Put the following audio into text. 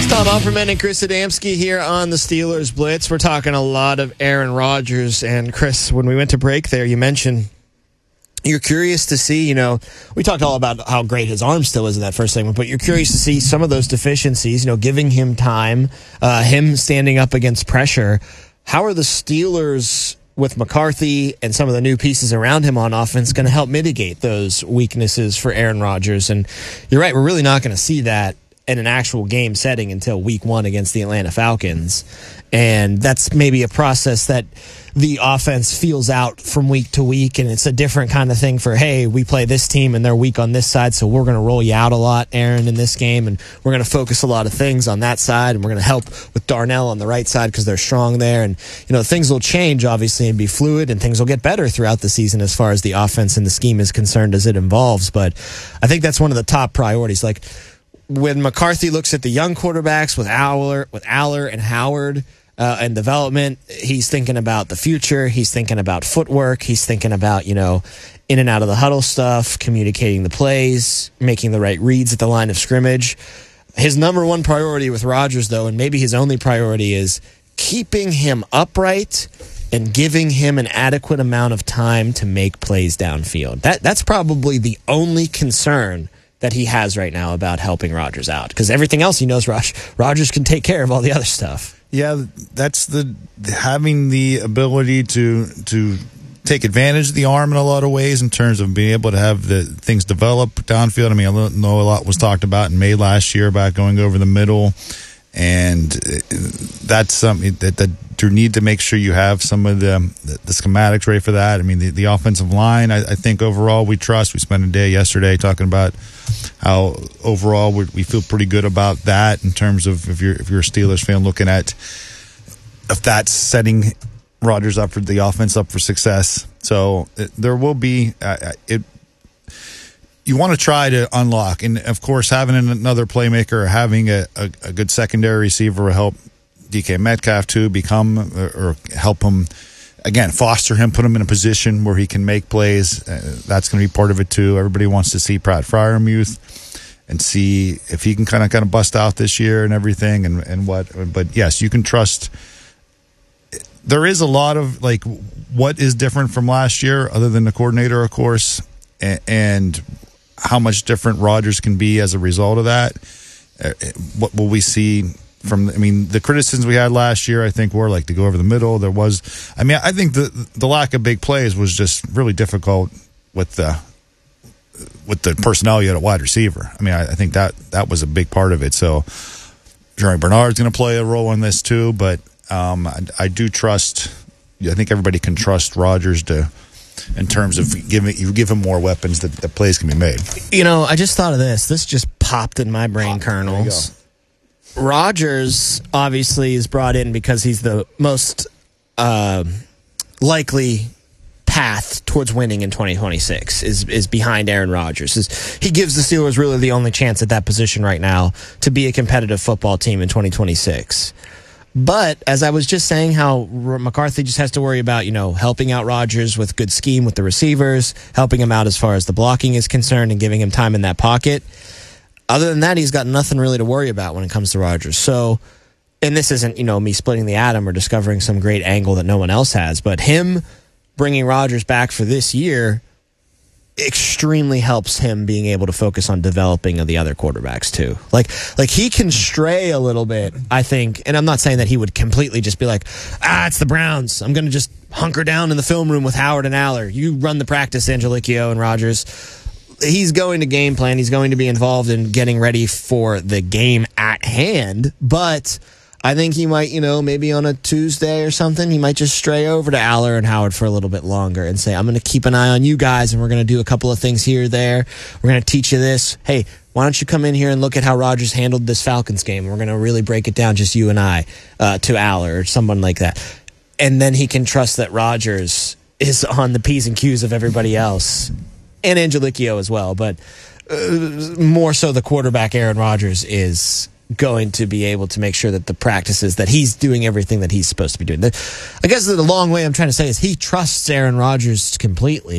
Tom Offerman and Chris Adamski here on the Steelers Blitz. We're talking a lot of Aaron Rodgers. And Chris, when we went to break there, you mentioned you're curious to see, we talked all about how great his arm still is in that first segment, but you're curious to see some of those deficiencies, giving him time, him standing up against pressure. How are the Steelers with McCarthy and some of the new pieces around him on offense going to help mitigate those weaknesses for Aaron Rodgers? And you're right, we're really not going to see that in an actual game setting until week 1 against the Atlanta Falcons. And that's maybe a process that the offense feels out from week to week, and it's a different kind of thing for, hey, we play this team and they're weak on this side, so we're going to roll you out a lot, Aaron, in this game, and we're going to focus a lot of things on that side, and we're going to help with Darnell on the right side because they're strong there. And, things will change, obviously, and be fluid, and things will get better throughout the season as far as the offense and the scheme is concerned as it evolves. But I think that's one of the top priorities. Like, when McCarthy looks at the young quarterbacks with Aller and Howard and development, he's thinking about the future. He's thinking about footwork. He's thinking about, in and out of the huddle stuff, communicating the plays, making the right reads at the line of scrimmage. His number one priority with Rodgers, though, and maybe his only priority, is keeping him upright and giving him an adequate amount of time to make plays downfield. That's probably the only concern that he has right now about helping Rodgers out, because everything else he knows Rodgers can take care of all the other stuff. Yeah, that's having the ability to take advantage of the arm in a lot of ways in terms of being able to have the things develop downfield. I mean, I know a lot was talked about in May last year about going over the middle, and that's something that you need to make sure you have some of the schematics ready for that. I mean, the offensive line, I think overall we trust. We spent a day yesterday talking about how overall we feel pretty good about that in terms of if you're a Steelers fan looking at if that's setting Rodgers up for the offense up for success. So there will be you want to try to unlock, and of course having another playmaker or having a good secondary receiver will help DK Metcalf to become or help him again, foster him, put him in a position where he can make plays. That's going to be part of it too. Everybody wants to see Pratt Freiermuth and see if he can kind of bust out this year and everything and what. But yes, you can trust. There is a lot of what is different from last year, other than the coordinator, of course, and how much different Rodgers can be as a result of that. What will we see? The criticisms we had last year, I think, were to go over the middle. I think the lack of big plays was just really difficult with the personnel you had at wide receiver. I think that was a big part of it. So Jerry Bernard's going to play a role in this too, but I do trust. I think everybody can trust Rodgers in terms of you give him more weapons that the plays can be made. I just thought of this. This just popped in my brain kernels. Rodgers obviously is brought in because he's the most likely path towards winning in 2026 is behind Aaron Rodgers. He gives the Steelers really the only chance at that position right now to be a competitive football team in 2026. But as I was just saying, how McCarthy just has to worry about, helping out Rodgers with good scheme with the receivers, helping him out as far as the blocking is concerned, and giving him time in that pocket. Other than that, he's got nothing really to worry about when it comes to Rodgers. So, and this isn't, me splitting the atom or discovering some great angle that no one else has, but him bringing Rodgers back for this year extremely helps him being able to focus on developing of the other quarterbacks too. Like he can stray a little bit, I think, and I'm not saying that he would completely just be like, it's the Browns. I'm going to just hunker down in the film room with Howard and Aller. You run the practice, Angelicchio and Rodgers. He's going to game plan. He's going to be involved in getting ready for the game at hand. But I think he might, maybe on a Tuesday or something, he might just stray over to Aller and Howard for a little bit longer and say, I'm going to keep an eye on you guys, and we're going to do a couple of things here or there. We're going to teach you this. Hey, why don't you come in here and look at how Rodgers handled this Falcons game? We're going to really break it down, just you and I, to Aller or someone like that. And then he can trust that Rodgers is on the P's and Q's of everybody else. And Angelicchio as well, but more so the quarterback, Aaron Rodgers, is going to be able to make sure that the practices that he's doing everything that he's supposed to be doing. I guess the long way I'm trying to say is he trusts Aaron Rodgers completely.